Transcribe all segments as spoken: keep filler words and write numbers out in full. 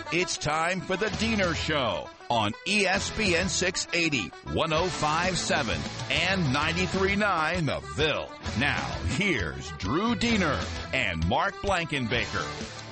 It's time for the Diener Show on E S P N six eighty, one oh five point seven, and ninety-three point nine The Ville. Now, here's Drew Diener and Mark Blankenbaker.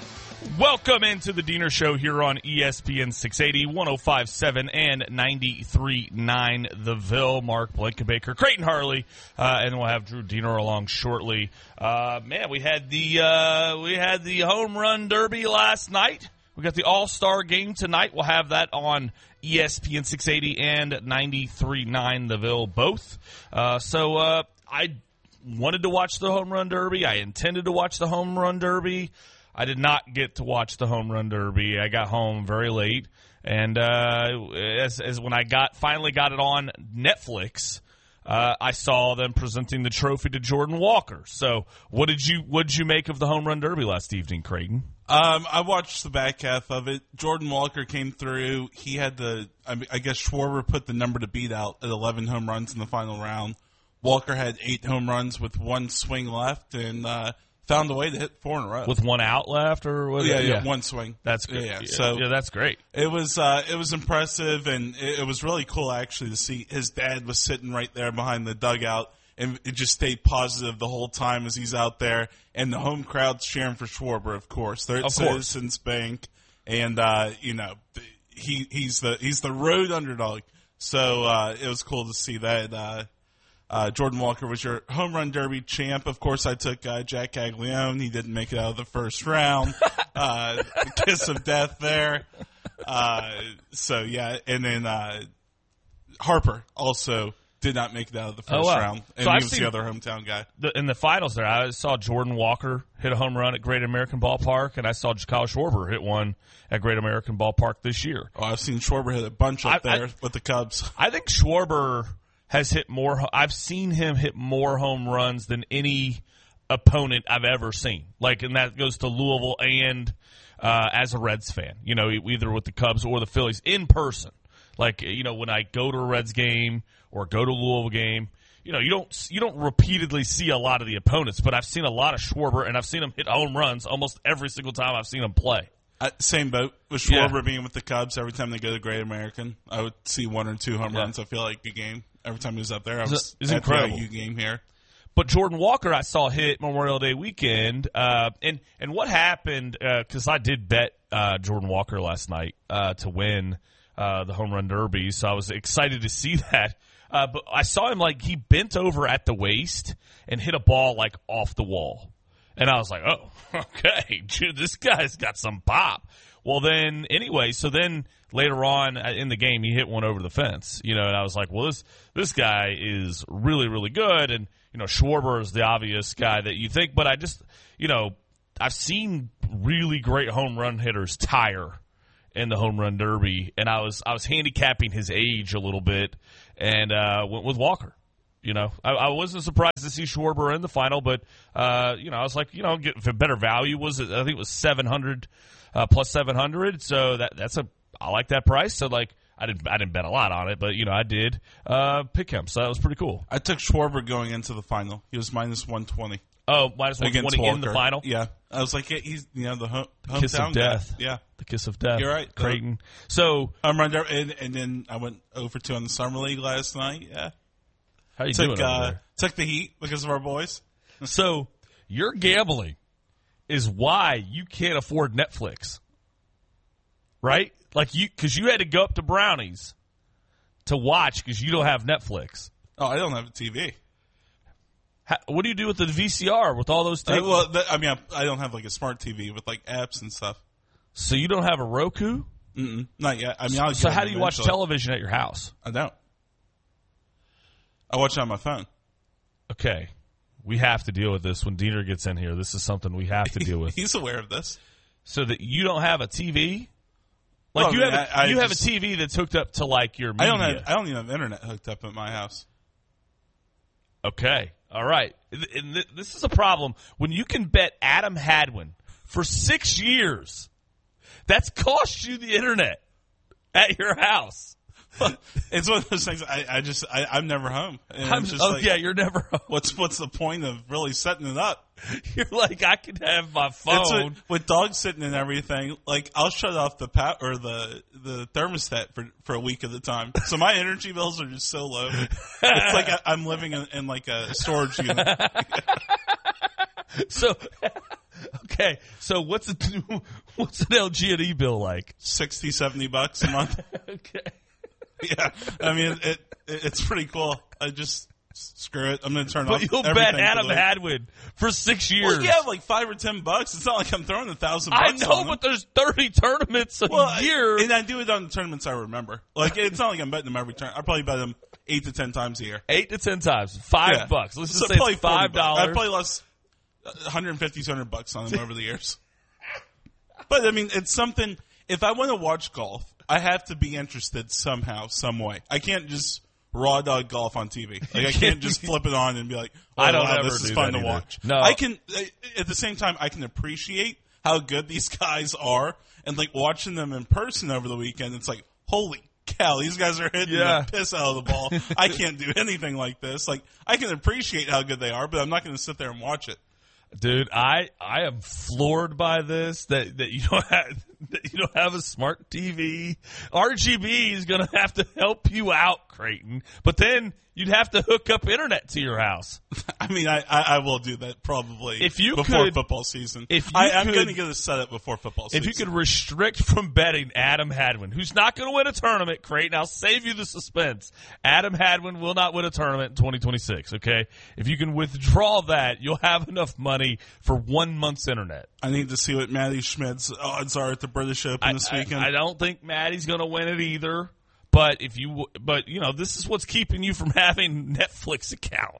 Welcome into the Diener Show here on E S P N six eighty, one oh five point seven, and ninety-three point nine The Ville. Mark Blankenbaker, Creighton Harley, uh, and we'll have Drew Diener along shortly. Uh, man, we had the uh, we had the home run derby last night. We got the All-Star game tonight. We'll have that on E S P N six eighty and ninety-three point nine The Ville both. Uh, so uh, I wanted to watch the home run derby. I intended to watch the home run derby. I did not get to watch the home run derby. I got home very late, and uh, as, as when I got finally got it on Netflix, uh, I saw them presenting the trophy to Jordan Walker. So, what did you what did you make of the home run derby last evening, Creighton? Um, I watched the back half of it. Jordan Walker came through. He had the, I, mean, I guess Schwarber put the number to beat out at eleven home runs in the final round. Walker had eight home runs with one swing left, and uh, found a way to hit four in a row with one out left, or what? Yeah, yeah, yeah, one swing. That's good. Yeah, yeah. So yeah, that's great. It was uh, it was impressive, and it, it was really cool actually to see. His dad was sitting right there behind the dugout, and it just stayed positive the whole time as he's out there. And the home crowd's cheering for Schwarber, of course. They're at Citizens Bank, and uh, you know he he's the he's the road underdog. So uh, it was cool to see that. Uh, Uh, Jordan Walker was your home run derby champ. Of course, I took uh, Jack Caglione. He didn't make it out of the first round. uh, the kiss of death there. Uh, so, yeah. And then uh, Harper also did not make it out of the first oh, wow. round. And so he I've was seen the other hometown guy. The, in the finals there, I saw Jordan Walker hit a home run at Great American Ballpark, and I saw Kyle Schwarber hit one at Great American Ballpark this year. Oh, I've seen Schwarber hit a bunch up I, there I, with the Cubs. I think Schwarber has hit more. I've seen him hit more home runs than any opponent I've ever seen. Like, and that goes to Louisville and uh, as a Reds fan, you know, either with the Cubs or the Phillies in person. Like, you know, when I go to a Reds game or go to a Louisville game, you know, you don't you don't repeatedly see a lot of the opponents, but I've seen a lot of Schwarber, and I've seen him hit home runs almost every single time I've seen him play. Uh, same boat with Schwarber Yeah. being with the Cubs. Every time they go to Great American, I would see one or two home Yeah. runs. I feel like a game. Every time he was up there, I was it's at incredible. the I U game here. But Jordan Walker, I saw hit Memorial Day weekend, uh, and and what happened? Because uh, I did bet uh, Jordan Walker last night uh, to win uh, the home run derby, so I was excited to see that. Uh, but I saw him like he bent over at the waist and hit a ball like off the wall, and I was like, oh, okay, dude, this guy's got some pop. Well, then anyway, so then later on in the game, he hit one over the fence, you know, and I was like, well, this this guy is really, really good. And, you know, Schwarber is the obvious guy that you think, but I just, you know, I've seen really great home run hitters tire in the home run derby, and I was I was handicapping his age a little bit and uh, went with Walker. You know, I, I wasn't surprised to see Schwarber in the final, but, uh, you know, I was like, you know, get, if a better value was, I think it was seven hundred Uh, plus seven hundred, so that that's a I like that price. So like I didn't I didn't bet a lot on it, but you know I did uh, pick him, so that was pretty cool. I took Schwarber going into the final. He was minus one twenty. Oh, minus one twenty in the final. Yeah, I was like, yeah, he's you know the home, hometown kiss of death. Guy. Yeah, the kiss of death. You're right, Creighton. So I'm right there, and, and then I went over two on the summer league last night. Yeah, how you took, doing? Over uh, there? Took the heat because of our boys. So your gambling is why you can't afford Netflix. Right? Like you, because you had to go up to Brownies to watch because you don't have Netflix. Oh, I don't have a T V. How, what do you do with the V C R with all those Uh, tapes? well, that, I mean, I, I don't have like a smart T V with like apps and stuff. So you don't have a Roku? Mm-mm, not yet. I mean, I'll so get how them do you watch eventually. television at your house? I don't. I watch it on my phone. Okay. We have to deal with this when Diener gets in here. This is something we have to deal with. He's aware of this. So that you don't have a T V? Like Well, you I mean, have a, I- I you have just- a T V that's hooked up to like your I media. don't have. I don't even have internet hooked up at my house. Okay. All right. And th- this is a problem. When you can bet Adam Hadwin for six years, that's cost you the internet at your house. It's one of those things. I, I just I, I'm never home. And I'm, it's just oh like, yeah, you're never home. What's what's the point of really setting it up? You're like, I could have my It's phone. a, with dogs sitting and everything, like I'll shut off the pa- or the the thermostat for for a week at a time. So my energy bills are just so low. It's like I, I'm living in, in like a storage unit. So, okay, so what's a, what's an L G and E bill like? sixty, seventy bucks a month. Okay. Yeah, I mean it, it. It's pretty cool. I just screw it. I'm going to turn But off. you'll bet everything Adam for the- Hadwin for six years. Well, yeah, like five or ten bucks. It's not like I'm throwing a thousand I bucks. know, on them. but there's thirty tournaments a Well, year. and I do it on the tournaments I remember. Like it's not like I'm betting them every turn. I probably bet them eight to ten times a year. Eight to ten times, five Yeah. bucks. Let's just So say probably it's five forty bucks. I dollars. probably lost one hundred fifty, two hundred bucks on them over the years. But I mean, it's something. If I want to watch golf, I have to be interested somehow, some way. I can't just raw dog golf on T V. Like I can't just flip it on and be like, "Oh, I don't wow, ever this is do fun that to either. watch." No. I can. At the same time, I can appreciate how good these guys are, and like watching them in person over the weekend. It's like, holy cow, these guys are hitting Yeah. the piss out of the ball. I can't do anything like this. Like I can appreciate how good they are, but I'm not going to sit there and watch it. Dude, I, I am floored by this that, that you don't have that you don't have a smart T V. R G B is going to have to help you out, Creighton. But then you'd have to hook up internet to your house. I mean, I, I, I will do that probably If you before could- football season. if you I, I'm could- going to get a setup before football season. If you could restrict from betting Adam Hadwin, who's not going to win a tournament, Creighton, I'll save you the suspense. Adam Hadwin will not win a tournament in twenty twenty-six, okay? If you can withdraw that, you'll have enough money for one month's internet. I need to see what Matty Schmidt's odds are at the British Open I, this I- weekend. I don't think Maddie's going to win it either. But if you, but you know, this is what's keeping you from having Netflix account.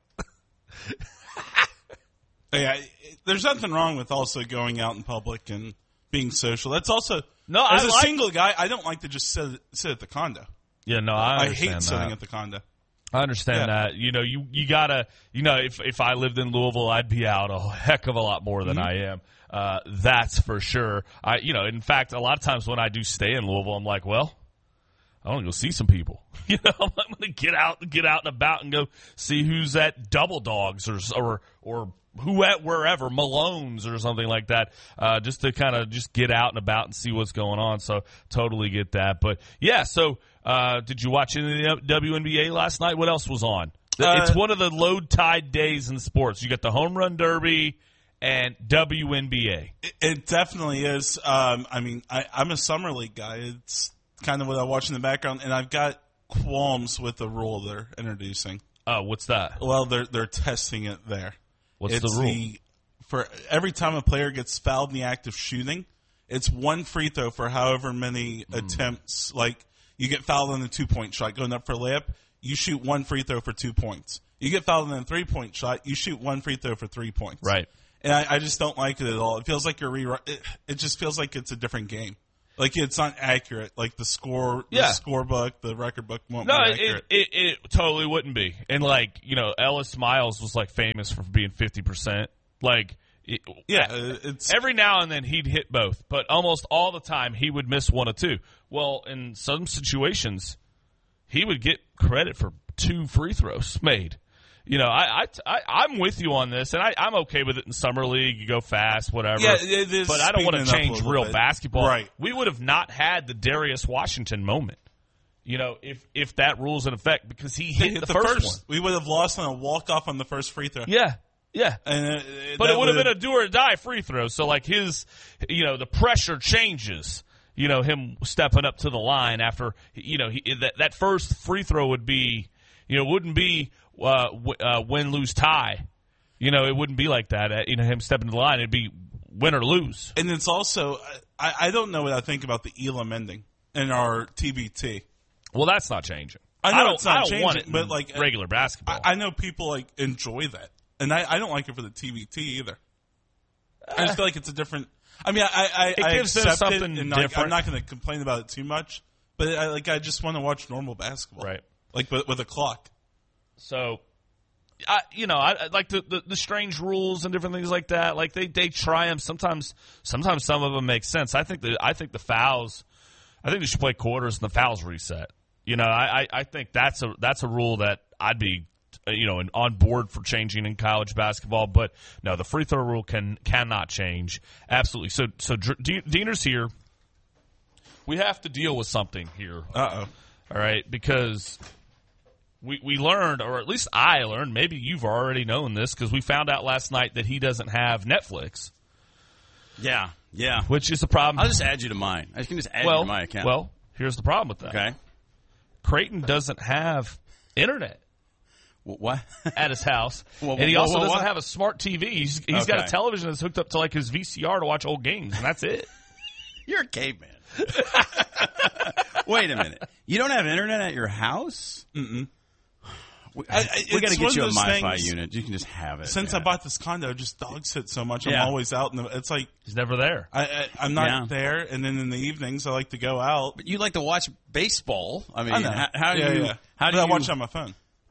Yeah, it- there's nothing wrong with also going out in public and being social. That's also No, as I a like- single guy, I don't like to just sit sit at the condo. Yeah, no, I I understand hate sitting that. at the condo. I understand Yeah. that. You know, you you gotta, you know, if if I lived in Louisville, I'd be out a heck of a lot more than Mm-hmm. I am. Uh, that's for sure. I, you know, in fact, a lot of times when I do stay in Louisville, I'm like, well, I want to go see some people. You know, I'm going to get out, get out and about and go see who's at Double Dogs or or or who at wherever, Malone's or something like that, uh, just to kind of just get out and about and see what's going on. So totally get that. But yeah, so uh, did you watch any of the W N B A last night? What else was on? Uh, It's one of the low tide days in sports. You got the home run derby and W N B A. It, it definitely is. Um, I mean, I, I'm a summer league guy. It's kind of what I watch in the background, and I've got qualms with the rule they're introducing. Oh, what's that? Well, they're they're testing it there. What's it's the rule? The, for every time a player gets fouled in the act of shooting, it's one free throw for however many Hmm. attempts. Like you get fouled on the two point shot going up for a layup, you shoot one free throw for two points. You get fouled on the three point shot, you shoot one free throw for three points. Right. And I, I just don't like it at all. It feels like you're rewriting. It, it just feels like it's a different game. Like it's not accurate. Like the score, Yeah. the scorebook, the record book won't No, be it, accurate. it it totally wouldn't be. And like, you know, Ellis Miles was like famous for being fifty percent. Like, it, yeah, it's every now and then he'd hit both, but almost all the time he would miss one or two. Well, in some situations, he would get credit for two free throws made. You know, I, I, I, I'm with you on this, and I, I'm okay with it in summer league. You go fast, whatever. Yeah, it is but I don't want speeding to it up a change little real bit. basketball. Right. We would have not had the Darius Washington moment. You know, if if that rule's in effect, because he They hit, hit the, the first, first. one. We would have lost on a walk off on the first free throw. Yeah, yeah. And uh, But that it would have would've- been a do or die free throw. So like his, you know, the pressure changes. You know, him stepping up to the line after, you know, he, that that first free throw would be, you know, wouldn't be uh, w- uh, win lose tie. You know, it wouldn't be like that. Uh, you know, him stepping to the line, it'd be win or lose. And it's also, I, I don't know what I think about the Elam ending in our T B T. Well, that's not changing. I know don't, it's not I don't want changing, it but in like regular basketball. I, I know people like enjoy that, and I, I don't like it for the T B T either. I just feel like it's a different. I mean, I I, It I gives them accept it, something and like, I'm different. not going to complain about it too much. But I, like, I just want to watch normal basketball, Right. Like, but with a clock. So, I, you know, I, I like the, the the strange rules and different things like that. Like they, they try them. Sometimes, sometimes some of them make sense. I think the I think the fouls. I think they should play quarters and the fouls reset. You know, I, I, I think that's a that's a rule that I'd be, you know, on board for changing in college basketball. But no, the free throw rule can cannot change. Absolutely. So so D- Diener's here. We have to deal with something here. Uh-oh. All right, because we we learned, or at least I learned, maybe you've already known this, because we found out last night that he doesn't have Netflix. Yeah, yeah. Which is a problem. I'll just add you to mine. I can just add well, you to my account. Well, here's the problem with that. Okay. Creighton doesn't have internet. What? At his house. Whoa, whoa, and he whoa, also whoa, doesn't what? have a smart T V. He's, he's got Okay. a television that's hooked up to like his V C R to watch old games, and that's it. You're a caveman. Wait a minute. You don't have internet at your house? Mm-mm. We, I- I- we got to it's get one you a of those MiFi things- unit. You can just have it. Since yeah. I bought this condo, just dog sit so much. I'm Yeah. always out. In the, it's like He's never there. I, I, I'm not Yeah. there, and then in the evenings I like to go out. But you like to watch baseball. I mean, I know. how, how do yeah, you? Yeah. How do But you I watch it on my phone.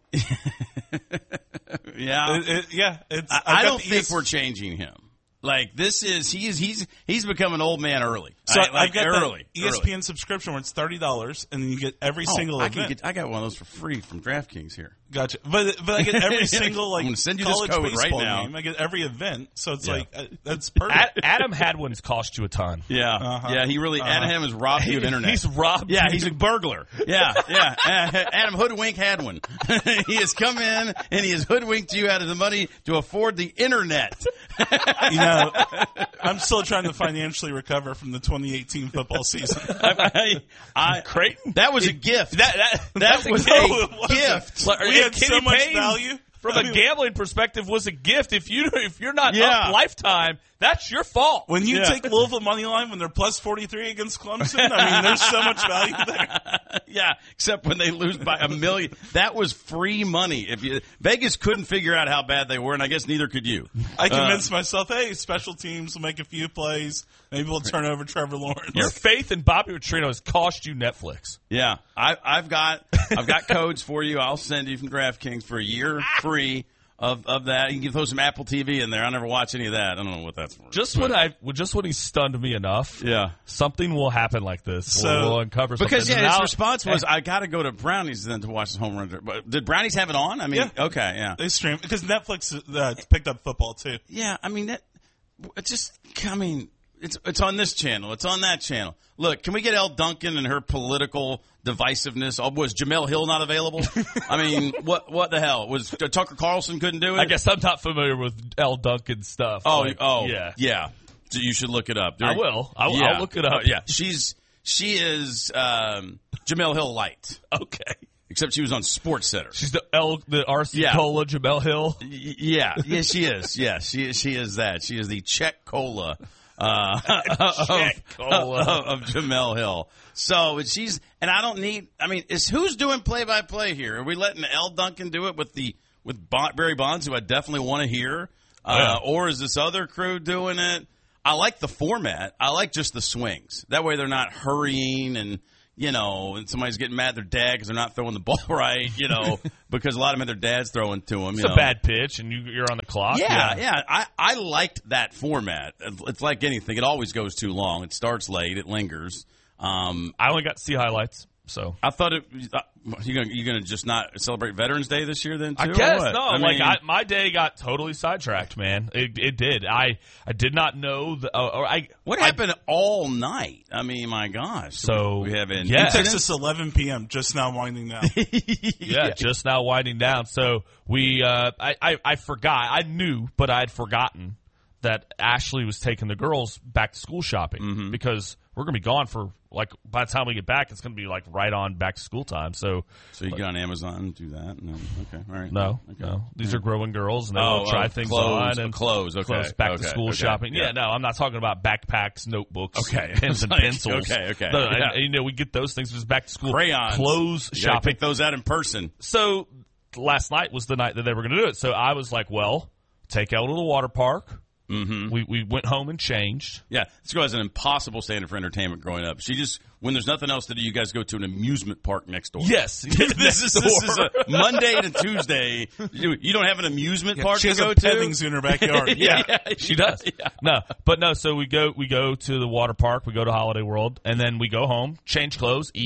Yeah. It, it, yeah, it's. I, I've I got don't the think E S we're changing him. Like this is he is he's he's become an old man early. So I, like I've got early. the E S P N subscription where it's thirty dollars, and then you get every Oh, single I event. can get I got one of those for free from DraftKings here. Gotcha, but but I get every single like I'm gonna send you this college code right baseball now. game. I get every event, so it's Yeah. like uh, that's perfect. Ad, Adam Hadwin's cost you a ton. Yeah, Uh-huh. yeah. He really Uh-huh. Adam has robbed you of internet. He's robbed. Yeah, you. he's a burglar. Yeah, yeah. Uh, Adam Hoodwink Hadwin. He has come in and he has hoodwinked you out of the money to afford the internet. You know, I'm still trying to financially recover from the twenty eighteen football season. I, I, Creighton? that was a gift. That, that, That that's was a a gift. gift. Like, We yeah, had so Kenny much Payne, value. From I a mean, gambling perspective, was a gift. If you if you're not Yeah. up lifetime, that's your fault. When you Yeah. take Louisville money line when they're plus forty-three against Clemson, I mean, there's so much value there. Yeah, except when they lose by a million. That was free money. If you Vegas couldn't figure out how bad they were, and I guess neither could you. I convinced myself, hey, special teams will make a few plays. Maybe we'll turn over Trevor Lawrence. Your faith in Bobby Petrino has cost you Netflix. Yeah, I, I've got I've got codes for you. I'll send you from DraftKings for a year free of of that. You can throw some Apple T V in there. I never watch any of that. I don't know what that's for. Just when I, just when he stunned me enough, yeah. something will happen like this. So- we'll, we'll uncover something. Because yeah, And his I'll- response was, "I got to go to Brownies then to watch this home run." But did Brownies have it on? I mean, Yeah. okay, yeah, They stream because Netflix uh, picked up football too. yeah. I mean, that it's just. I mean, it's it's on this channel. It's on that channel. Look, can we get Elle Duncan and her political divisiveness? Oh, was Jamel Hill not available? I mean, what what the hell was uh, Tucker Carlson couldn't do it? I guess I'm not familiar with L. Duncan stuff. Oh, Like, oh, yeah. yeah. So you should look it up. I will. I will- I'll look it up. Uh, yeah, she's she is um, Jamel Hill light, Okay. except she was on Sports Center. She's the L, the R C Yeah. Cola, Jamel Hill. Y- Yeah, yeah, she is. Yeah, she she is that. She is the Czech Cola uh, Czech of, Cola. of, of Jamel Hill. So she's and I don't need. I mean, is who's doing play by play here? Are we letting Elle Duncan do it with the with bon, Barry Bonds, who I definitely want to hear, uh, Yeah. or is this other crew doing it? I like the format. I like just the swings. That way, they're not hurrying and. You know, and somebody's getting mad at their dad because they're not throwing the ball right, you know, because a lot of them had their dads throwing to them. It's you a know. bad pitch, and you, you're on the clock. Yeah, yeah. I, I liked that format. It's like anything. It always goes too long. It starts late. It lingers. Um, I only got to see highlights, so. I thought it. Uh, you gonna you gonna just not celebrate Veterans Day this year then too? I or guess what? no. I like mean, I, my day got totally sidetracked, man. It, it did. I I did not know the. Uh, or I what I, happened all night? I mean, my gosh. So, we have an yeah. Texas eleven p.m. just now winding down. yeah, just now winding down. So we, uh, I, I, I forgot. I knew, but I had forgotten that Ashley was taking the girls back to school shopping Mm-hmm. because we're gonna be gone for like by the time we get back, it's gonna be like right on back to school time. So So you get on Amazon and do that? No. Okay. All right. no, Okay. no, these are growing girls and they Oh, will try oh, things clothes, on and clothes, okay, clothes back okay, to school okay, shopping. Yeah. yeah. no, I'm not talking about backpacks, notebooks, Okay. pens and Like, pencils. okay, okay, No, yeah. and, and, you know, we get those things just back to school. Crayons. Clothes You gotta shopping. pick those out in person. So last night was the night that they were going to do it. So I was like, well, take Elle to the water park. Mm-hmm. We we went home and changed. Yeah, this girl has an impossible standard for entertainment growing up. She just, when there's nothing else to do, you guys go to an amusement park next door. Yes, this is this is a Monday to Tuesday. You, you don't have an amusement park She to has go a to? petting zoo in her backyard. yeah, she does. Yeah. No, but no. So we go we go to the water park. We go to Holiday World, and then we go home, change clothes, eat.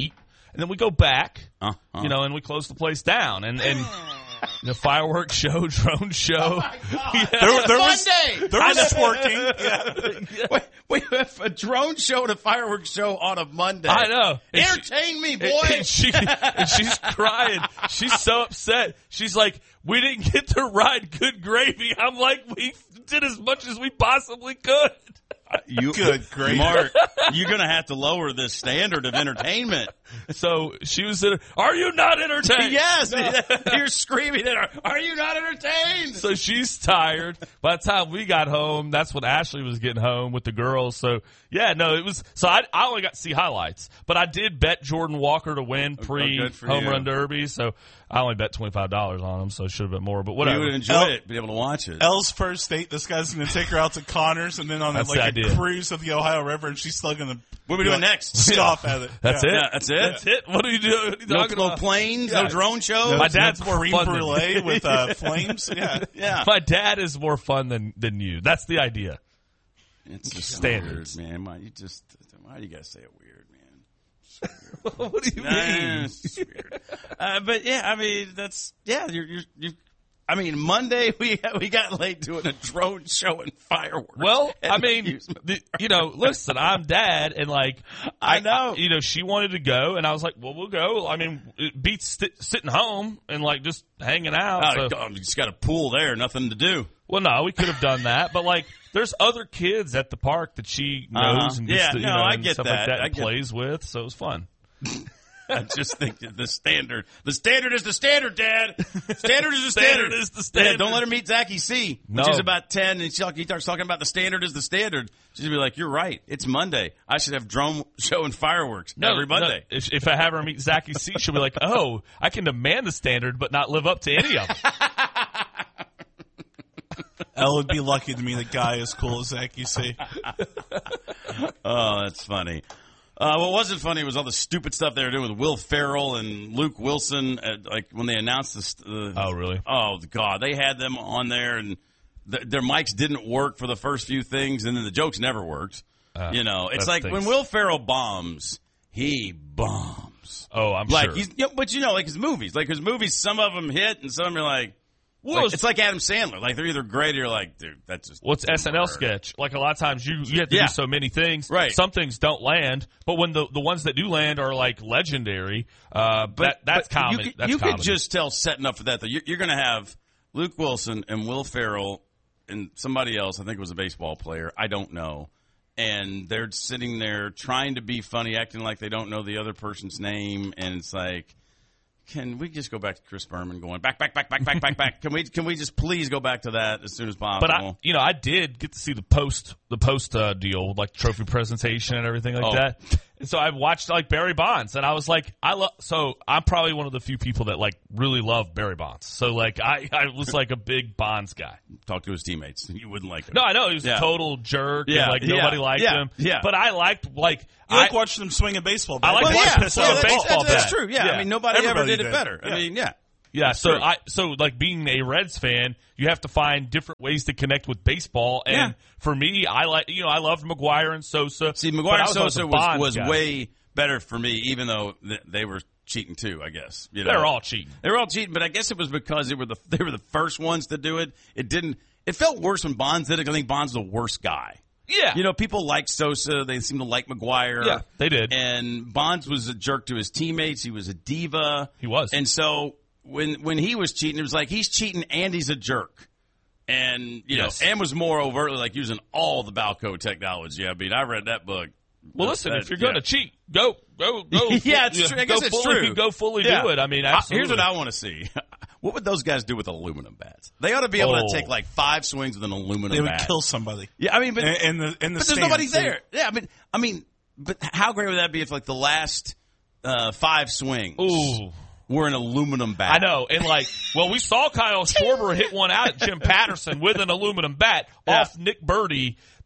and then we go back, Uh, uh. you know, and we close the place down, and and the fireworks show, drone show. Oh Yeah. There, there was, Monday! there was twerking. Yeah. Wait, we have a drone show and a fireworks show on a Monday. I know. And she- Entertain me, boy. And, she, and she's crying. She's so upset. She's like, we didn't get to ride Good Gravy. I'm like, we did as much as we possibly could. You, Good grief. Mark, you're going to have to lower the standard of entertainment. So she was in, are you not entertained? Yes, you're screaming at her. Are you not entertained? So she's tired. By the time we got home, that's when Ashley was getting home with the girls. So, yeah, no, it was – so I, I only got to see highlights. But I did bet Jordan Walker to win pre-home run derby. So I only bet twenty-five dollars on him, so it should have been more. But whatever. You would enjoy El- it, be able to watch it. Elle's first date, this guy's going to take her out to Connors and then on That's like the a idea. cruise of the Ohio River, and she's still going to What are we doing next? scoff at it. That's Yeah. it. Yeah, that's it. That's it. What are you doing? What are you No, talking no about? planes, Yeah. no drone shows. No, My dad's no more cream fun than- brulee with uh, flames. Yeah. Yeah. My dad is more fun than, than you. That's the idea. It's just Standards. weird, man. Why you just why do you gotta say it weird, man? It's weird. What do you Nah, mean? it's just weird. Uh, but yeah, I mean that's yeah. You're you're you. I mean Monday we we got late doing a drone show and fireworks. Well, at I an mean, amusement the, you know, listen, I'm dad, and like, I know. you know, she wanted to go, and I was like, well, we'll go. I mean, it beats st- sitting home and like just hanging out. Oh, so- God, you just got a pool there, nothing to do. well, no, we could have done that, but like, there's other kids at the park that she knows Uh-huh. and Yeah, gets to, you no, know, I and get stuff that. like that I and get- plays with, so it was fun. I just think that the standard, the standard is the standard, Dad. Standard is the standard. Standard is the standard. Yeah, don't let her meet Zachy C. When No. she's about ten and she, he starts talking about the standard is the standard. She's gonna be like, "You're right. It's Monday. I should have drone show and fireworks every Monday." No, if, if I have her meet Zachy C, she'll be like, oh, I can demand the standard, but not live up to any of them. Elle would be lucky to meet a guy as cool as Zach, you see. Oh, that's funny. Uh, what wasn't funny was all the stupid stuff they were doing with Will Ferrell and Luke Wilson. At, like when they announced this. Uh, Oh, really? Oh God, they had them on there, and th- their mics didn't work for the first few things, and then the jokes never worked. Uh, you know, it's that like stinks. when Will Ferrell bombs, he bombs. Oh, I'm Like sure. he's, you know, but you know, like his movies, like his movies, some of them hit, and some of them are like. Well, Like, it's like Adam Sandler. Like they're either great or you're like, dude, that's just What's S N L hard. sketch? Like a lot of times you, you have to Yeah. do so many things. Right. Some things don't land, but when the, the ones that do land are like legendary, uh, that, that's but comedy. You, could, that's you comedy. could just tell setting up for that, though. You're, you're going to have Luke Wilson and Will Ferrell and somebody else. I think it was a baseball player. I don't know. And they're sitting there trying to be funny, acting like they don't know the other person's name. And it's like, can we just go back to Chris Berman going back, back, back, back, back, back, back? Can we can we just please go back to that as soon as possible? But I, you know, I did get to see the post, the post uh, deal, like trophy presentation and everything like Oh. that. And so I watched like Barry Bonds, and I was like, I love. So I'm probably one of the few people that like really love Barry Bonds. So like, I, I was like a big Bonds guy. Talk to his teammates. You wouldn't like him. No, I know he was Yeah. a total jerk. Yeah, and like yeah, nobody liked yeah, him. yeah. But I liked like You like I, watching them swing a baseball bat. I like Well, watching yeah, piss yeah, on a that's, baseball that's, bat. true. Yeah. Yeah. I mean, nobody Everybody ever did it did. better. Yeah. I mean, yeah. Yeah, so true. I so like being a Reds fan, you have to find different ways to connect with baseball. And Yeah. for me, I like you know I loved McGuire and Sosa. See, but McGuire I and was always a Sosa was, Bonds was guy. way better for me, even though th- they were cheating too. I guess you know? They're all cheating. They were all cheating, but I guess it was because they were the they were the first ones to do it. It didn't. It felt worse when Bonds did it. 'Cause I think Bonds was the worst guy. Yeah, You know, people like Sosa. They seem to like McGuire. Yeah, they did. And Bonds was a jerk to his teammates. He was a diva. He was. And so when when he was cheating, it was like he's cheating and he's a jerk. And you Yes. know, and was more overtly like using all the Balco technology. I mean, I read that book. well, That- listen, that- if you're going to yeah. cheat, go go go. Yeah, it's true. I guess go it's fully, true. Go fully Yeah. do it. I mean, Uh, absolutely. here's what I want to see. What would those guys do with aluminum bats? They ought to be able Oh. to take like five swings with an aluminum They would bat. kill somebody. Yeah, I mean, but, In, in the in the but there's stands, nobody they- there. Yeah, I mean, I mean, but how great would that be if like the last uh, five swings Ooh. were an aluminum bat? I know, and like, well, we saw Kyle Schwarber hit one out at Jim Patterson with an aluminum bat Yeah. off Nick Birdie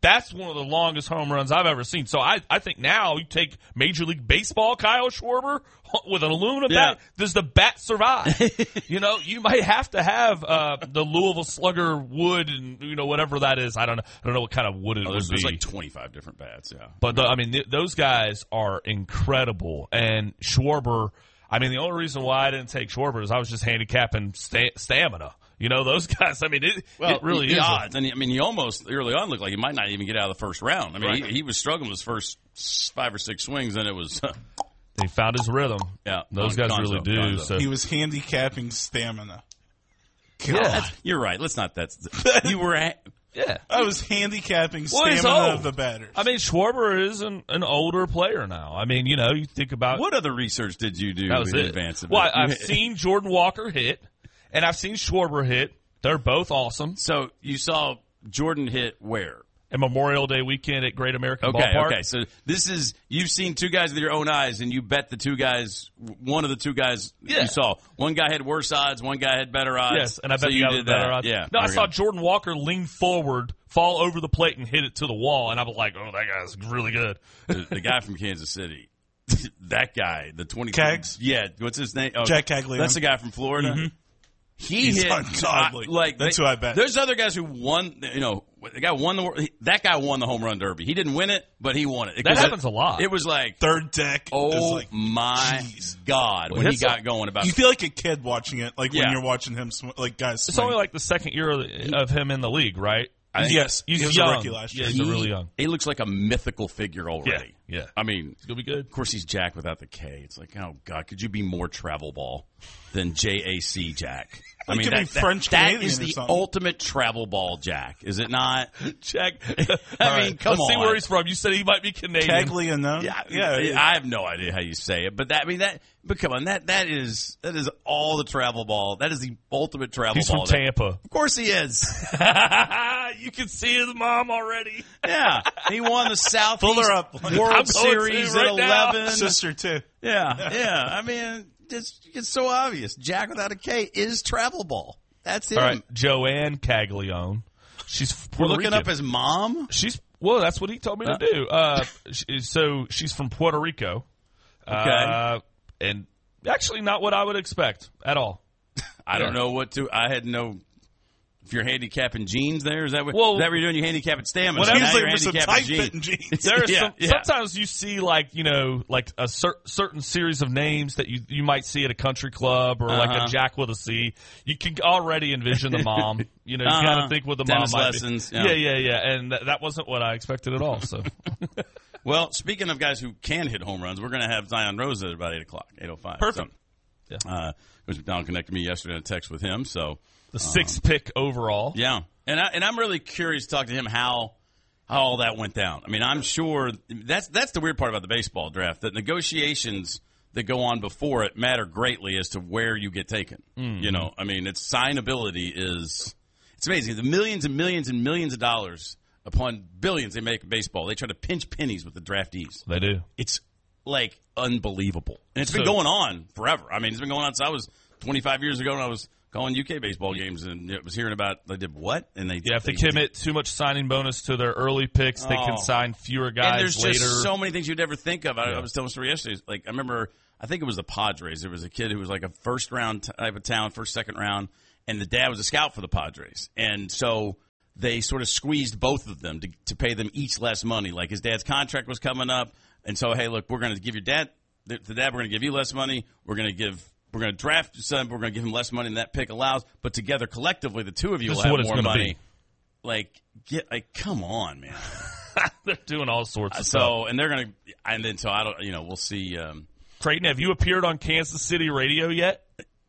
that's one of the longest home runs I've ever seen. So I, I think now you take Major League Baseball Kyle Schwarber with an aluminum Yeah. bat. Does the bat survive? You know, you might have to have uh, the Louisville Slugger wood and you know whatever that is. I don't know. I don't know what kind of wood it Oh, would there's, be. there's like twenty-five different bats. Yeah, But the, I mean, th- those guys are incredible. And Schwarber, I mean, the only reason why I didn't take Schwarber is I was just handicapping sta- stamina. You know, those guys. I mean, it, well, it really the is. a- odds. And I mean, he almost early on looked like he might not even get out of the first round. I mean, Right. he, he was struggling with his first s- five or six swings, and it was he found his rhythm. yeah. Those Gon- guys Gonzo, really do. Gonzo. So He was handicapping stamina. yeah, You're right. Let's not. That's you were. At, yeah. I was handicapping Well, he's stamina old. of the batters. I mean, Schwarber is an, an older player now. I mean, you know, you think about what other research did you do that was in it. advance of Well, it? I've seen Jordan Walker hit, and I've seen Schwarber hit. They're both awesome. So you saw Jordan hit where? And Memorial Day weekend at Great American Okay, Ballpark. okay. So this is you've seen two guys with your own eyes, and you bet the two guys. One of the two guys Yeah. you saw. One guy had worse odds. One guy had better odds. Yes, and I bet so the you guy did with better that. odds. Yeah. No, I there we saw go. Jordan Walker lean forward, fall over the plate, and hit it to the wall, and I was like, "Oh, that guy's really good." the, the guy from Kansas City. That guy, the twenty. Kegs? Yeah. What's his name? Oh, Jack Caglione. That's the guy from Florida. Mm-hmm. He He's hit ungodly. I- like That's they- who I bet. There's other guys who won. You know, the guy won the. he- That guy won the home run derby. He didn't win it, but he won it. That 'Cause happens it, a lot. It was like, Third deck. is oh like, my jeez. god, Well, when he it's got a- going about. You feel like a kid watching it, like Yeah. when you're watching him, sw- like guys. It's swing. only like the second year of, the, of him in the league, right? I think- yes, He's he was a young. rookie last year. Yeah, he's he, really young. he looks like a mythical figure already. Yeah, yeah. I mean, It's gonna be good. of course, he's Jack without the K. It's like, oh god, could you be more travel ball than J A C Jack? I He mean, could be that, that- French that Canadian is or the something. ultimate travel ball Jack, is it not? Check. I mean, come Let's see on. where he's from. You said he might be Canadian. Caglione. Yeah, yeah. yeah. I have no idea how you say it, but that I mean that. But come on, that that is that is all the travel ball. That is the ultimate travel He's ball. from Tampa. Of course he is. You can see his mom already. Yeah, he won the Southeast Pull her up. I'm World going Series to right at now. eleven. Sister too. Yeah, yeah. I mean, it's it's so obvious. Jack without a K is travel ball. That's him. All right, Joanne Caglione. She's We're Puerto looking Rican. up his mom. She's well. That's what he told me to do. Uh, she, so she's from Puerto Rico. Okay. Uh, and actually, not what I would expect at all. I don't Yeah. know what to. I had no. If you're handicapping jeans, there is that what? Well, is that what you're doing? You handicapping stamina. whatever- Now He's you're looking for some handicapping tight fitting jeans. There's Yeah, some, yeah. sometimes you see like you know like a cer- certain series of names that you you might see at a country club or like Uh-huh. a Jack with a C. You can already envision the mom. You know, you Uh-huh. kind of think what the Tennis mom might lessons, be. yeah. Yeah, yeah, yeah. And th- that wasn't what I expected at all. So Well, speaking of guys who can hit home runs, we're going to have Zion Rose at about eight o'clock, eight oh five. Perfect. So, uh, Coach McDonald connected me yesterday in a text with him. So the sixth pick overall. yeah, and I, and I'm really curious to talk to him how how all that went down. I mean, I'm sure that's that's the weird part about the baseball draft, that negotiations that go on before it matter greatly as to where you get taken. Mm-hmm. You know, I mean, its signability is it's amazing. The millions and millions and millions of dollars upon billions they make in baseball, they try to pinch pennies with the draftees. They do. It's like unbelievable, and it's been So- going on forever. I mean, it's been going on since I was twenty-five years ago when I was calling U K baseball games, and it was hearing about they did what, and they Yeah, if they they, commit too much signing bonus to their early picks, they can Oh. sign fewer And guys there's later. just so many things you'd never think of. I, Yeah. I was telling a story yesterday. Like I remember, I think it was the Padres. There was a kid who was like a first round type of talent, first second round, and the dad was a scout for the Padres, and so they sort of squeezed both of them to, to pay them each less money. Like his dad's contract was coming up, and so hey, look, we're going to give your dad, the, the dad, we're going to give you less money. We're going to give. We're going to draft your son. We're going to give him less money than that pick allows. But together, collectively, the two of you This will is have what it's more gonna money. be. Like, get like, come on, man. They're doing all sorts of stuff. So, and they're going to, and then so I don't, you know, we'll see. Um, Creighton, have you appeared on Kansas City radio yet?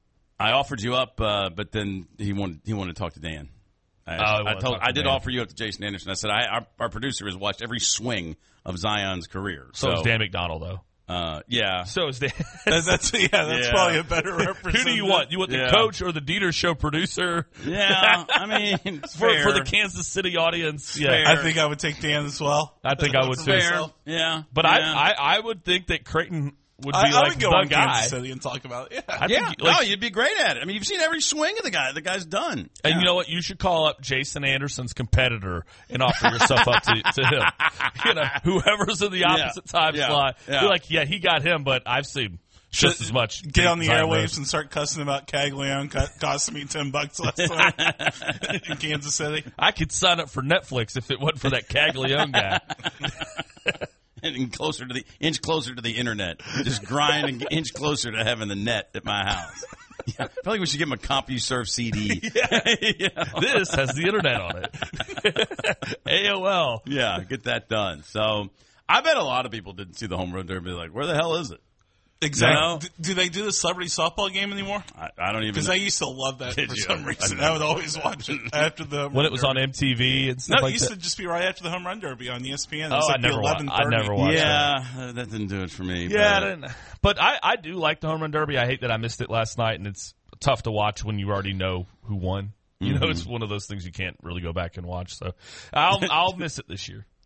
I offered you up, uh, but then he wanted he wanted to talk to Dan. I, Oh, he I wanted to told talk to I did Dan. offer you up to Jason Anderson. I said I, our, our producer has watched every swing of Zion's career. So, So, is Dan McDonald, though. uh, yeah, So is Dan. That- that's yeah. That's Yeah. probably a better reference. Who do you want? You want the Yeah. coach or the Dieter Show producer? yeah. I mean, it's For, fair. for the Kansas City audience, yeah, fair. I think I would take Dan as well. I think I would too. fair. Yeah, But yeah. I, I, I would think that Creighton would be I, I like would go the on guy. Kansas City and talk about it. Yeah. I Yeah, think, like, no, you'd be great at it. I mean, you've seen every swing of the guy. The guy's done. and Yeah. you know what? You should call up Jason Anderson's competitor and offer yourself up to, to him. You know, whoever's in the opposite time Yeah. slot. Yeah. You're like, yeah, he got him, but I've seen just as much. Get on the as I airwaves missed. and start cussing about Caglione co- costing me ten bucks last time in Kansas City. I could sign up for Netflix if it wasn't for that Caglione guy. And closer to the inch closer to the internet, just grind an inch closer to having the net at my house. Yeah, I feel like we should give him a CompuServe C D. Yeah. This has the internet on it. A O L. Yeah, get that done. So I bet a lot of people didn't see the home run derby. Like, where the hell is it? Exactly. No. D- do they do the celebrity softball game anymore? I, I don't even. Because know. I used to love that Did for you? some I reason. didn't I would always watch it after the home When run it was derby. on M T V and stuff No, it like used that. to just be right after the home run derby on E S P N. It Oh, was I like the never, wa- I eleven thirty. never watched it. Yeah, uh, that didn't do it for me. Yeah, I but- didn't, but I, I do like the home run derby. I hate that I missed it last night, and it's tough to watch when you already know who won. You Mm-hmm. know, it's one of those things you can't really go back and watch. So I'll I'll miss it this year.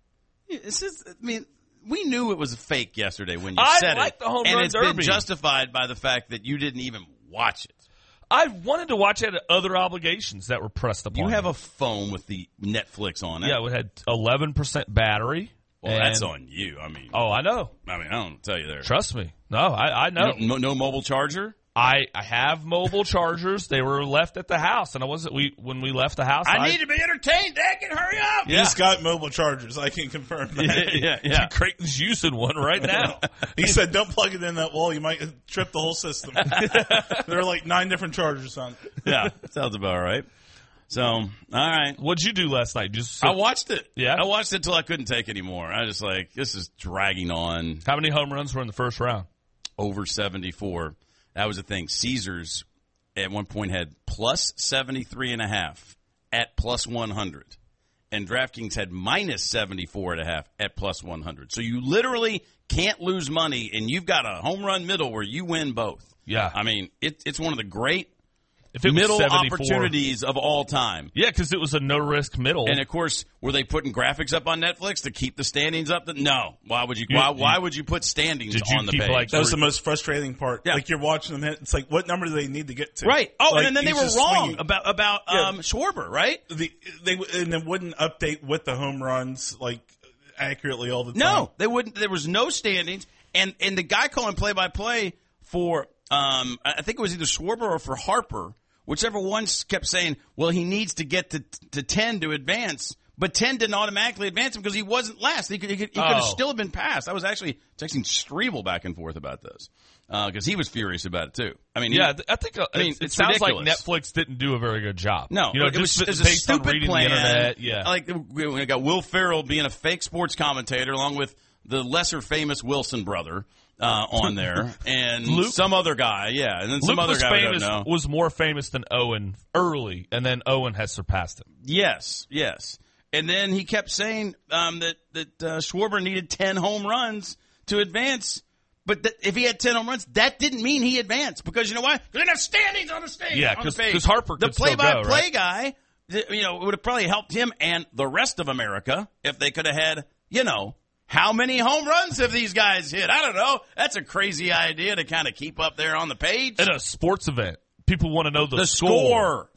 It's just, I mean, we knew it was a fake yesterday when you I said like it, the home and run it's derby. been justified by the fact that you didn't even watch it. I wanted to watch it at other obligations that were pressed upon You have me. a phone with the Netflix on it. Yeah, we had eleven percent battery. well, and- that's on you. I mean, Oh, I know. I mean, I don't tell you there. Trust me. No, I, I know. You don't- no, no mobile charger. I, I have mobile chargers. They were left at the house, and I wasn't. We when we left the house, I need to be entertained. Dad, can hurry up. He's got mobile chargers. I can confirm that. yeah, yeah. Creighton's using one right now. He said, don't plug it in that wall. You might trip the whole system. There are like nine different chargers on it. Yeah, sounds about right. So, all right. What'd you do last night? Just I watched it. Yeah? I watched it till I couldn't take anymore. I was just like, this is dragging on. how many home runs were in the first round? Over seventy-four. That was the thing. Caesars at one point had plus seventy-three and a half at plus one hundred. And DraftKings had minus seventy-four and a half at plus one hundred. So you literally can't lose money, and you've got a home run middle where you win both. Yeah. I mean, it, it's one of the great If it was middle seventy-four opportunities of all time. Yeah, because it was a no risk middle. And of course, were they putting graphics up on Netflix to keep the standings up? No. Why would you? You- why, you- why would you put standings Did you on the keep, page? like, That was the most frustrating part. Yeah. Like you're watching them hit. It's like, what number do they need to get to? Right. Oh, Like, and then they he's were just wrong swinging. about about Yeah. um, Schwarber, right? The, they and it wouldn't update with the home runs like accurately all the time. No, they wouldn't. There was no standings, and and the guy calling play by play for um, I think it was either Schwarber or for Harper, whichever one kept saying, well, he needs to get to to ten to advance. But ten didn't automatically advance him because he wasn't last. He could, he could, he could have Oh. still have been passed. I was actually texting Strebel back and forth about this because he was furious about it too. I mean, he- yeah, th- I think uh, I mean, it, it it's sounds ridiculous. like Netflix didn't do a very good job. No, you know, it was, just it was a based on stupid reading plan. the internet. Yeah, Like we we got Will Ferrell being a fake sports commentator along with the lesser famous Wilson brother uh, on there, and Luke? some other guy. Yeah, and then some Luke other was guy we famous. don't know. Was more famous than Owen early, and then Owen has surpassed him. Yes, yes. And then he kept saying um, that that uh, Schwarber needed ten home runs to advance. But th- if he had ten home runs, that didn't mean he advanced because you know why? Because they didn't have standings on the stage. Yeah, on the 'cause- page. 'cause Harper the could still go, play-by-play right? guy, th- you know, it would have probably helped him and the rest of America if they could have had, you know, how many home runs have these guys hit? I don't know. That's a crazy idea to kind of keep up there on the page. At a sports event, people want to know the, The score.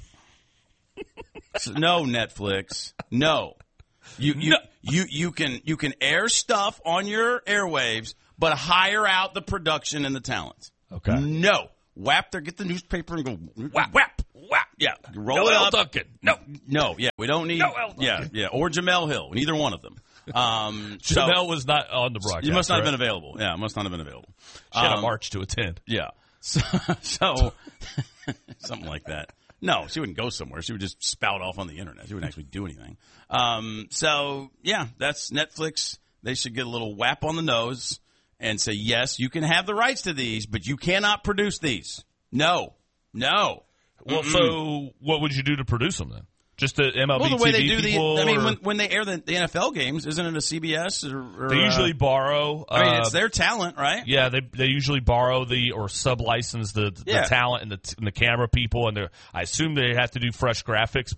No, Netflix. No. You you, No. you you can you can air stuff on your airwaves, but hire out the production and the talent. Okay. No. Whap there, get the newspaper and go whap whap whap. Yeah. Roll No it L. up. Duncan. No. No, yeah. We don't need No L. Duncan. Yeah, yeah. Or Jamel Hill, neither one of them. Um so Jamel was not on the broadcast. you must not have right? been available. Yeah, must not have been available. She had a Um, march to attend. Yeah. So, so something like that. No, she wouldn't go somewhere. She would just spout off on the internet. She wouldn't actually do anything. Um, so, yeah, that's Netflix. They should get a little whap on the nose and say, yes, you can have the rights to these, but you cannot produce these. No. No. Well, so what would you do to produce them then? Just the M L B Well, the way T V they do the, people, I mean, or- when, when they air the, the N F L games, isn't it a C B S? Or, or, they usually uh, borrow. I mean, uh, it's their talent, right? Yeah, they they usually borrow the or sub-license the, the Yeah. talent and the and the camera people, and they're- I assume they have to do fresh graphics, but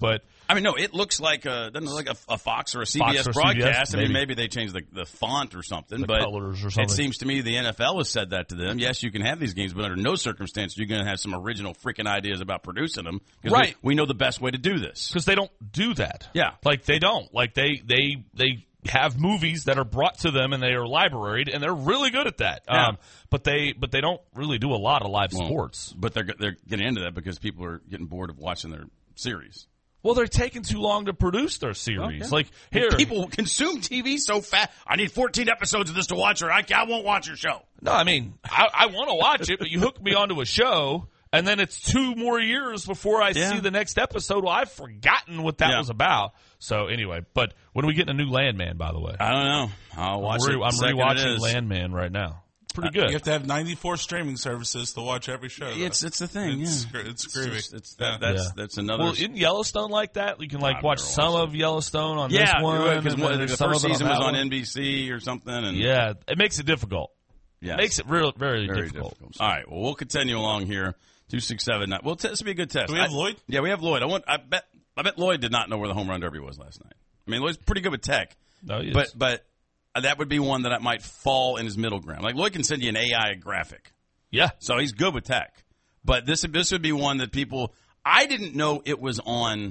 I mean, no, it looks like a doesn't it look like a, a Fox or a C B S Fox or broadcast. C B S, I mean, maybe. maybe they changed the, the font or something, The but colors or it something. seems to me the N F L has said that to them. Yes, you can have these games, but under no circumstance you're going to have some original freaking ideas about producing them. 'Cause Right. We, we know the best way to do this. Because they don't do that. Yeah. Like, they don't. Like, they, they, they have movies that are brought to them and they are libraried, and they're really good at that. Yeah. Um, but they but they don't really do a lot of live Well, sports. But they're they're getting into that because people are getting bored of watching their series. Well, they're taking too long to produce their series. Okay. Like, here. People consume T V so fast. I need fourteen episodes of this to watch, or I, I won't watch your show. No, I mean, I, I want to watch it, but you hook me onto a show, and then it's two more years before I Yeah. see the next episode. Well, I've forgotten what that Yeah. was about. So, anyway, but when are we getting a new Landman, by the way? I don't know. I'll watch I'm, it. re- I'm the second it rewatching is. Landman right now. Pretty You good. have to have ninety-four streaming services to watch every show. though. It's it's the thing. It's, yeah. gr- it's groovy. It's, it's Yeah. that, that's Yeah. that's another. Well, isn't Yellowstone like that? You can like I've watch never some watched of Yellowstone on yeah, this one, because and then the there's some first of it season on was that on one. N B C or something, and Yeah, it makes it difficult. yes. It makes it real very, very difficult. difficult. All right, well, we'll continue along here. Two six seven nine. Well, t- this will be a good test. Do we have I- Lloyd? Yeah, we have Lloyd. I want. I bet. I bet Lloyd did not know where the home run derby was last night. I mean, Lloyd's pretty good with tech, No, he is. but but that would be one that I might fall in his middle ground. Like Lloyd can send you an A I graphic. yeah, So he's good with tech. But this this would be one that people I didn't know it was on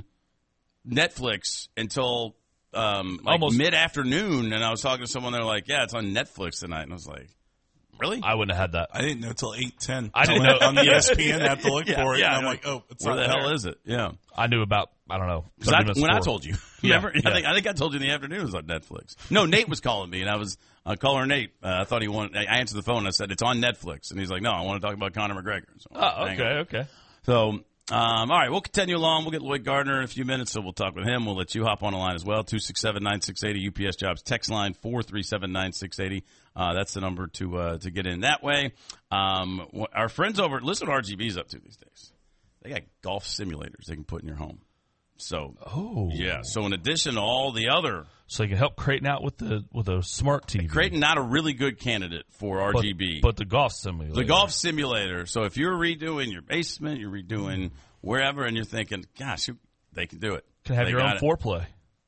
Netflix until um, like Almost. mid afternoon, and I was talking to someone. They're like, "Yeah, it's on Netflix tonight," and I was like, "Really? I wouldn't have had that. I didn't know until eight ten. I didn't know- on the E S P N. I have to look Yeah, for it. yeah, and I'm I like, oh, it's Where not the hell there. is it?" Yeah, I knew about I don't know. because I, thirty minutes when I before. told you, Yeah, remember? yeah. I think I think I told you in the afternoon it was on Netflix. No, Nate was calling me, and I was uh, caller Nate. Uh, I thought he wanted. I answered the phone. and I said it's on Netflix, and he's like, "No, I want to talk about Conor McGregor." So, Oh, hang okay, on. okay. So, um, all right, we'll continue along. We'll get Lloyd Gardner in a few minutes, so we'll talk with him. We'll let you hop on the line as well. two six seven, nine six eight zero U P S Jobs text line four three seven, nine six eight zero. Uh, that's the number to uh, to get in that way. Um, wh- our friends over, listen what R G B's up to these days. They got golf simulators they can put in your home. So, Oh, yeah. So in addition to all the other, So you can help Creighton out with the with a smart T V. Creighton not a really good candidate for but, R G B. but the golf simulator. The golf simulator. So if you're redoing your basement, you're redoing wherever, and you're thinking, gosh, who- they can do it. can have They your own got it. foreplay.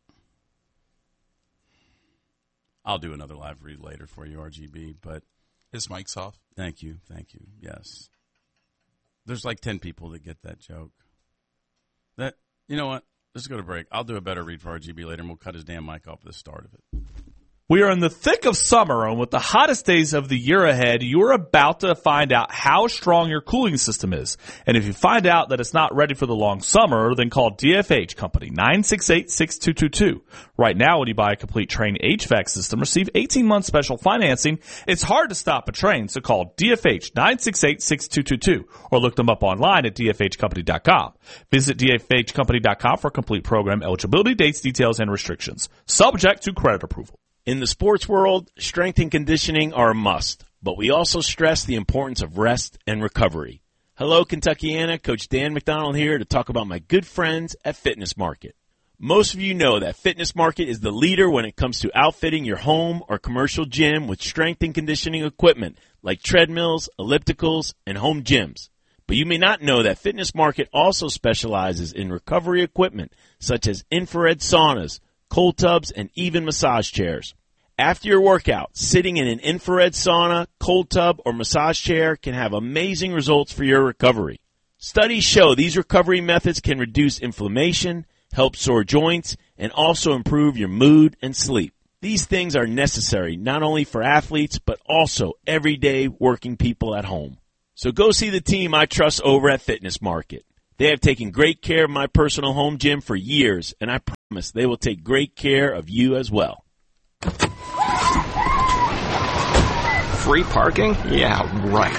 I'll do another live read later for you, R G B, but His mic's off. thank you. Thank you. Yes. There's like ten people that get that joke. That, you know what? Let's go to break. I'll do a better read for R G B later, and we'll cut his damn mic off at the start of it. We are in the thick of summer, and with the hottest days of the year ahead, you're about to find out how strong your cooling system is. And if you find out that it's not ready for the long summer, then call D F H Company, nine six eight, six two two two. Right now, when you buy a complete Train H V A C system, receive eighteen months special financing. It's hard to stop a train, so call D F H, nine six eight, six two two two, or look them up online at D F H company dot com. Visit D F H company dot com for complete program eligibility, dates, details, and restrictions. Subject to credit approval. In the sports world, strength and conditioning are a must, but we also stress the importance of rest and recovery. Hello, Kentuckiana. Coach Dan McDonald here to talk about my good friends at Fitness Market. Most of you know that Fitness Market is the leader when it comes to outfitting your home or commercial gym with strength and conditioning equipment like treadmills, ellipticals, and home gyms. But you may not know that Fitness Market also specializes in recovery equipment such as infrared saunas, cold tubs, and even massage chairs. After your workout, sitting in an infrared sauna, cold tub, or massage chair can have amazing results for your recovery. Studies show these recovery methods can reduce inflammation, help sore joints, and also improve your mood and sleep. These things are necessary not only for athletes, but also everyday working people at home. So go see the team I trust over at Fitness Market. They have taken great care of my personal home gym for years, and I promise they will take great care of you as well. Free parking? Yeah, right.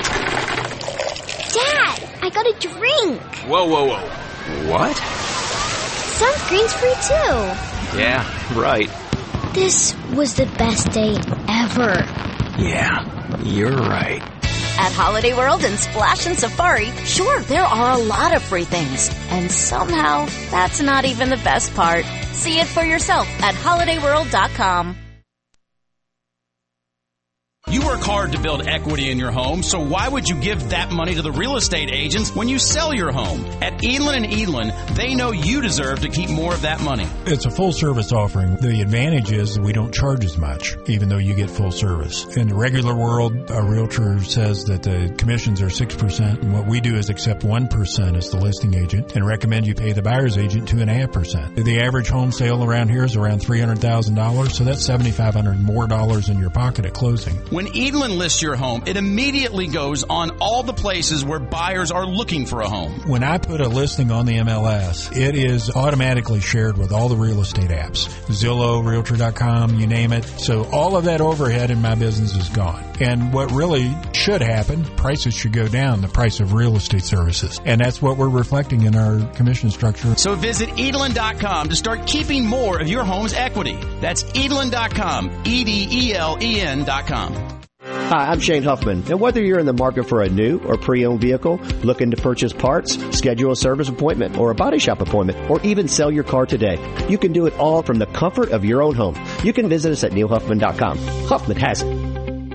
Dad, I got a drink. Whoa, whoa, whoa. What? Sunscreen's free too. Yeah, right. This was the best day ever. Yeah, you're right. At Holiday World and Splash and Safari, sure, there are a lot of free things. And somehow, that's not even the best part. See it for yourself at holiday world dot com. You work hard to build equity in your home, so why would you give that money to the real estate agents when you sell your home? At Edlin and Edlin, they know you deserve to keep more of that money. It's a full service offering. The advantage is that we don't charge as much, even though you get full service. In the regular world, a realtor says that the commissions are six percent, and what we do is accept one percent as the listing agent and recommend you pay the buyer's agent two point five percent. The average home sale around here is around three hundred thousand dollars, so that's seven thousand five hundred dollars more dollars in your pocket at closing. When Edlin lists your home, it immediately goes on all the places where buyers are looking for a home. When I put a listing on the M L S, it is automatically shared with all the real estate apps. Zillow, Realtor dot com, you name it. So all of that overhead in my business is gone. And what really should happen, prices should go down, the price of real estate services. And that's what we're reflecting in our commission structure. So visit Edlin dot com to start keeping more of your home's equity. That's Edlin dot com, E D E L E N dot com. Hi, I'm Shane Huffman, and whether you're in the market for a new or pre-owned vehicle, looking to purchase parts, schedule a service appointment or a body shop appointment, or even sell your car today, you can do it all from the comfort of your own home. You can visit us at neil huffman dot com. Huffman has it.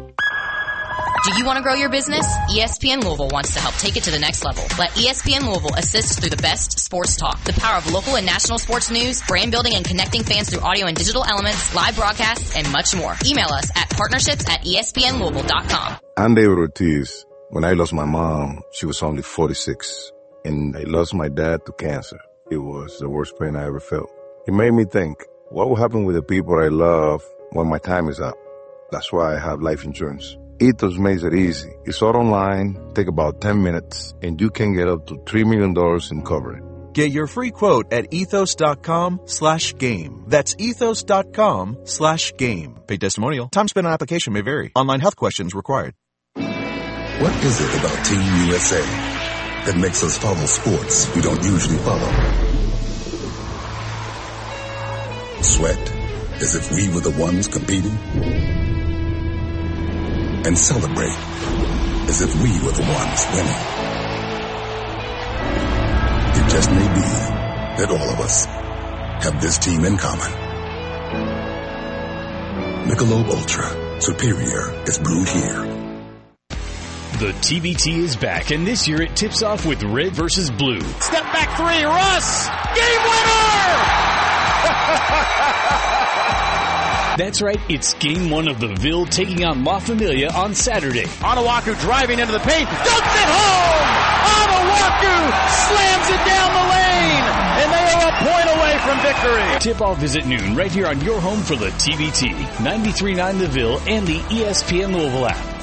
Do you want to grow your business? E S P N Louisville wants to help take it to the next level. Let E S P N Louisville assist through the best sports talk, the power of local and national sports news, brand building and connecting fans through audio and digital elements, live broadcasts, and much more. Email us at partnerships at E S P N Louisville dot com. I'm David Ortiz. When I lost my mom, she was only forty-six, and I lost my dad to cancer. It was the worst pain I ever felt. It made me think, what will happen with the people I love when my time is up? That's why I have life insurance. Ethos makes it easy. It's all online, take about ten minutes, and you can get up to three million dollars in coverage. Get your free quote at ethos dot com slash game. That's ethos dot com slash game. Paid testimonial. Time spent on application may vary. Online health questions required. What is it about Team U S A that makes us follow sports we don't usually follow? Sweat as if we were the ones competing? And celebrate as if we were the ones winning. It just may be that all of us have this team in common. Michelob Ultra, superior is brewed here. The T B T is back, and this year it tips off with red versus blue. Step back three, Russ! Game winner! That's right, it's game one of the Ville taking on La Familia on Saturday. Onuaku driving into the paint, dumps it home! Onuaku slams it down the lane, and they are a point away from victory. Tip-off is at noon, right here on your home for the T B T, ninety-three point nine The Ville, and the E S P N Louisville app.